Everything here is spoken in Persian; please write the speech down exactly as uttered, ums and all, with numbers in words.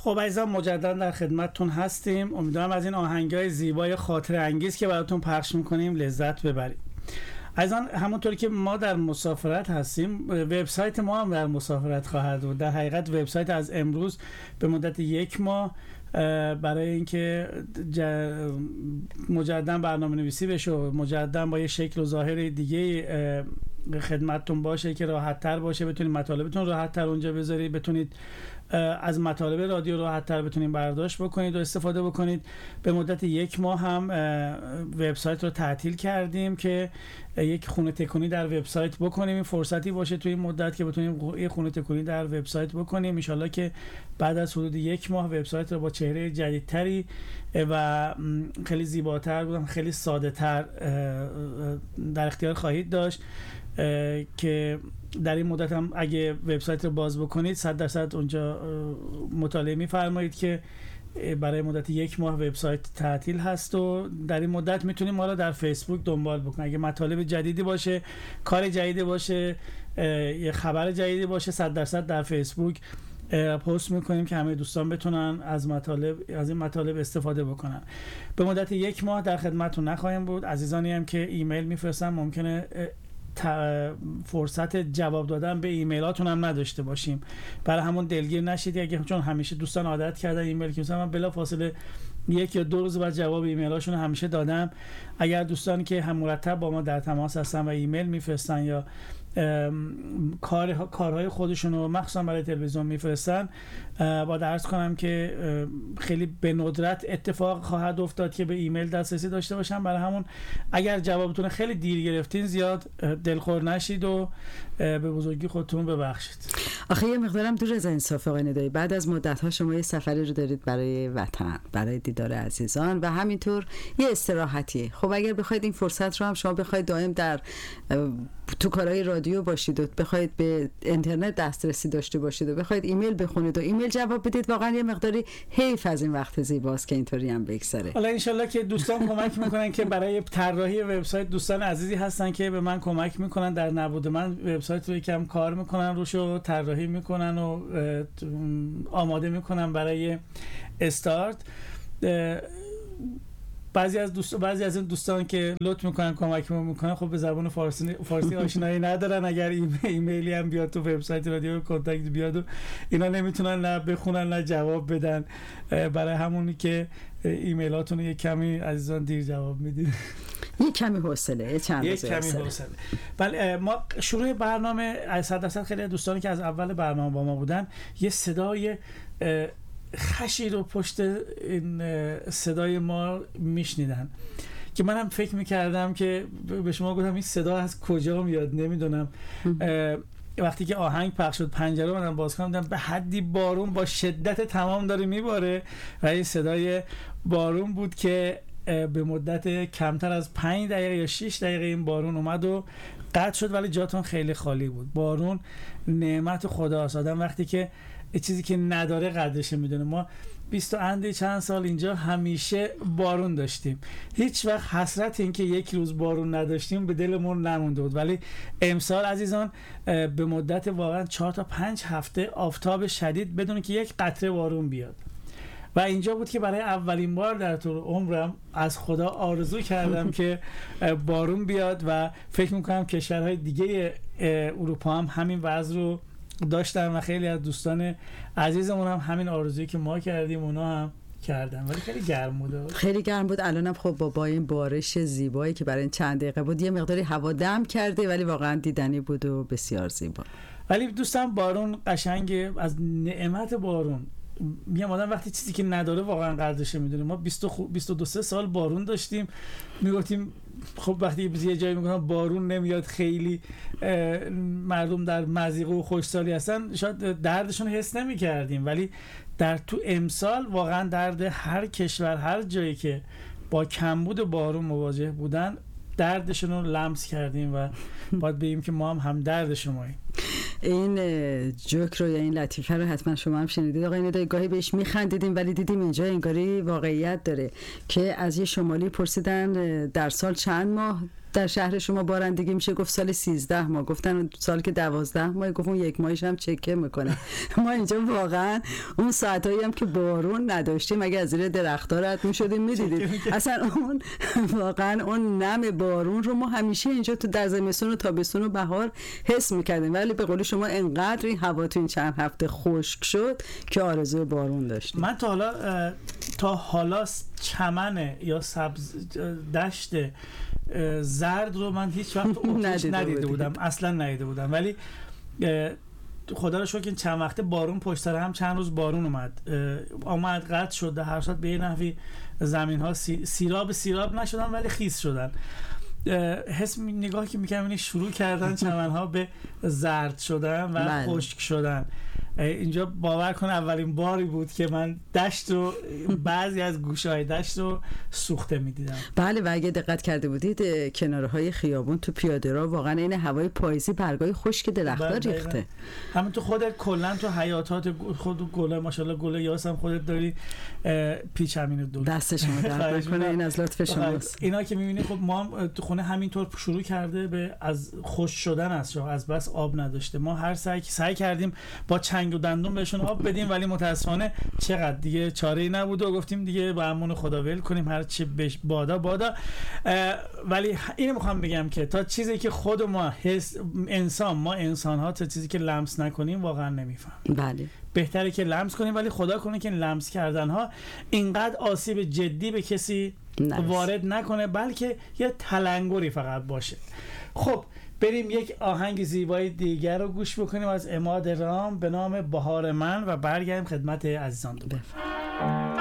خب عزیزان مجددا در خدمتتون هستیم. امیدوارم از این آهنگای زیبای خاطره انگیز که براتون پخش میکنیم لذت ببرید. عزیزان همونطوری که ما در مسافرت هستیم، وبسایت ما هم در مسافرت خواهد بود. در حقیقت وبسایت از امروز به مدت یک ماه برای اینکه مجددا برنامه نویسی بشه و مجددا با یه شکل و ظاهر دیگه خدمتتون باشه که راحت تر باشه، بتونید مطالبتون راحت تر اونجا بذارید، بتونید از مطالب رادیو راحت تر بتونید برداشت بکنید و استفاده بکنید. به مدت یک ماه هم وبسایت رو تعطیل کردیم که یک خونه تکونی در وبسایت بکنیم. این فرصتی باشه توی این مدت که بتونیم یک خونه تکونی در وبسایت بکنیم. ان شاءالله که بعد از حدود یک ماه وبسایت رو با چهره جدیدتری و خیلی زیباتر بودم، خیلی ساده تر در اختیار خواهید داشت که در این مدت هم اگه وبسایت رو باز بکنید صد درصد اونجا مطالعه می‌فرمایید که برای مدت یک ماه وبسایت تعطیل هست و در این مدت میتونیم ما رو در فیسبوک دنبال بکنید. اگه مطالب جدیدی باشه، کار جدیدی باشه، یه خبر جدیدی باشه، صد درصد در فیسبوک پست میکنیم که همه دوستان بتونن از مطالب از این مطالب استفاده بکنن. به مدت یک ماه در خدمتتون نخواهیم بود. عزیزانی هم که ایمیل میفرستن ممکنه فرصت جواب دادن به ایمیلاتون هم نداشته باشیم، برای همون دلگیر نشید. اگه چون همیشه دوستان عادت کردن ایمیل که مثلا من بلا فاصله یک یا دو روز بعد جواب ایمیلاشون همیشه دادم. اگر دوستانی که هم مرتب با ما در تماس هستن و ایمیل میفرستن یا کار کارهای خودشون رو مخصوصا برای تلویزیون میفرستن، با عرض کنم که خیلی به ندرت اتفاق خواهد افتاد که به ایمیل دسترسی داشته باشن. برای همون اگر جوابتون خیلی دیر گرفتین زیاد دلخور نشید و به بزرگی خودتون ببخشید. آخه یه مقدارم دور از انصاف آقای ندایی، بعد از مدت ها شما یه سفری رو دارید برای وطن، برای دیدار عزیزان و همینطور یه استراحتی. خب اگر بخواید این فرصت رو هم شما بخواید دائم در تو کارهای رادیو باشید و بخواید به اینترنت دسترسی داشته باشید و بخواید ایمیل بخونید و ایمیل جواب بدید، واقعا یه مقداری حیف از این وقت زیباست که اینطوری هم بگذره. حالا ان شاءالله که دوستان کمک میکنن که برای طراحی وبسایت دوستان عزیزی هستن که به من کمک میکنن، در نبود من وبسایت رو یکم کار میکنن روشو طراحی میکنن و آماده میکنن برای استارت. بعضی از دوست بعضی از این دوستان که لطف میکنن کمک میکنن خب به زبان فارسی فارسی آشنایی ندارن. اگر ایمیلی هم بیاد تو وبسایت رادیو کانتکت بیاد و اینا نمیتونن نه بخونن نه جواب بدن، برای همونی که ایمیلاتون یک کمی عزیزان دیر جواب میدید. یک کمی حوصله، چند یک کمی حوصله. بله ما شروع برنامه صد درصد خیلی دوستانی که از اول برنامه با ما بودن یه صدای خشی رو پشت این صدای ما میشنیدن که منم فکر میکردم که به شما گفتم این صدا از کجا میاد نمیدونم. وقتی که آهنگ پخش شد پنجره رو من باز کردم، به حدی بارون با شدت تمام داره میباره و این صدای بارون بود که به مدت کمتر از پنج دقیقه یا شش دقیقه این بارون اومد و قطع شد، ولی جاتون خیلی خالی بود. بارون نعمت خداست. آدم وقتی که چیزی که نداره قدرش میدونه. ما بیست و اندی چند سال اینجا همیشه بارون داشتیم، هیچ وقت حسرت این که یک روز بارون نداشتیم به دلمون نمونده بود، ولی امسال عزیزان به مدت واقعا چهار تا پنج هفته آفتاب شدید بدون که یک قطره بارون بیاد و اینجا بود که برای اولین بار در طول عمرم از خدا آرزو کردم که بارون بیاد و فکر میکنم کشورهای دیگه اروپا هم همین وضع رو داشتن و خیلی از دوستان عزیزمون هم همین آرزویی که ما کردیم اونا هم کردن، ولی خیلی گرم بود. خیلی گرم بود. الانم خب با با این بارش زیبایی که برای این چند دقیقه بود یه مقداری هوا دم کرده، ولی واقعا دیدنی بود و بسیار زیبا. ولی دوستان بارون قشنگه. از نعمت بارون میگم آدم وقتی چیزی که نداره واقعا قدرش میدونه. ما بیست و دو سال بارون داشتیم، میگفتیم خب وقتی یه جایی میگن بارون نمیاد خیلی مردم در مضیقه و خوشحالی هستن، شاید دردشون حس نمی‌کردیم، ولی در تو امسال واقعا درد هر کشور هر جایی که با کمبود بارون مواجه بودن دردشون رو لمس کردیم و باید بگیم که ما هم هم درد شماییم. این جوک رو یا این لطیفه رو حتما شما هم شنیدید آقای ندایی، گاهی بهش میخندیدیم ولی دیدیم اینجا انگاری واقعیت داره که از یه شمالی پرسیدن در سال چند ماه در شهر شما بارندگی میشه گفت سال سیزده ماه، گفتن سال که دوازده ماه، گفت اون یک ماهش هم چکه میکنه. ما اینجا واقعا اون ساعتایی هم که بارون نداشتیم اگه از زیر درخت‌ها رد میشدیم میدیدیم اصلا اون واقعا اون نم بارون رو ما همیشه اینجا تو در زمستون و تابستون و بهار حس میکردیم، ولی به قول شما انقدر این هوا تو این چند هفته خشک شد که آرزوی بارون داشتیم. من تا حالا تا حالا چمن یا سبز دشت زرد رو من هیچ وقت ندیده بودم، اصلا ندیده بودم، ولی خدا رو شکر این چند وقته بارون پشت سر هم چند روز بارون اومد آمد قطع شد، هر صورت به نحوی زمین ها سیراب سیراب نشدن ولی خیس شدن. حس نگاه که میکنم شروع کردن چمن ها به زرد شدن و بله. خشک شدن. اینجا باور کن اولین باری بود که من دشت رو بعضی از گوشه‌های دشت رو سوخته می‌دیدم. بله و اگه دقت کرده بودید کنارهای خیابون تو پیاده رو واقعا این هوای پاییزی برگای خشک درخت‌ها ریخته. همین تو خودت کلا تو حیاطات خود گل ماشاءالله گل یاس هم خودت داری پیچ همین دور. دست شما درد نکنه، این از لطف شماست. اینا که می‌بینی خب ما تو خونه همینطور شروع کرده به از خشک شدن است، از بس آب نداشته. ما هر سعی سعی کردیم با چنگ و دندون بهشون آب بدیم ولی متاسفانه چقدر دیگه چاره‌ای نبود و گفتیم دیگه با امون خدا ول کنیم هر چی بش بادا بادا. ولی اینو میخوام بگم که تا چیزی که خود ما حس انسان ما انسان ها تا چیزی که لمس نکنیم واقعا نمیفهمیم. بله بهتره که لمس کنیم، ولی خدا کنه که لمس کردن ها اینقدر آسیب جدی به کسی نرس. وارد نکنه، بلکه یه تلنگری فقط باشه. خب بریم یک آهنگ زیبای دیگر رو گوش بکنیم از عماد رام به نام بهار من و برگردیم خدمت عزیزان دوباره.